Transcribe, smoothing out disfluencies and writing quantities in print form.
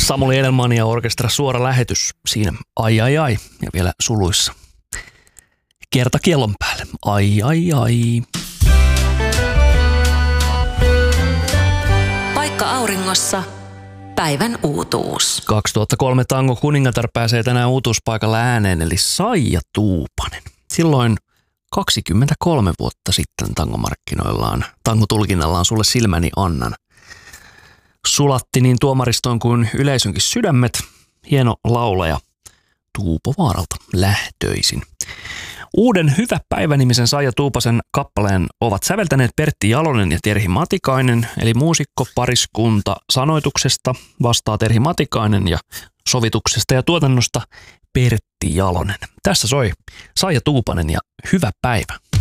Samuli Edelman ja Orkestra suora lähetys siinä. Ai ai ai. Ja vielä suluissa. Kerta kellon päälle. Ai ai ai. Paikka auringossa. Päivän uutuus. 2003 Tango kuningatar pääsee tänään uutuuspaikalla ääneen, eli Saija Tuupanen. Silloin 23 vuotta sitten tangomarkkinoillaan, tangotulkinnallaan Sulle silmäni annan. Sulatti niin tuomaristoon kuin yleisönkin sydämet. Hieno laulaja Tuupovaaralta lähtöisin. Uuden Hyvä päivä-nimisen Saija Tuupasen kappaleen ovat säveltäneet Pertti Jalonen ja Terhi Matikainen, eli muusikkopariskunta. Sanoituksesta vastaa Terhi Matikainen ja sovituksesta ja tuotannosta Pertti Jalonen. Tässä soi Saija Tuupanen ja Hyvä päivä.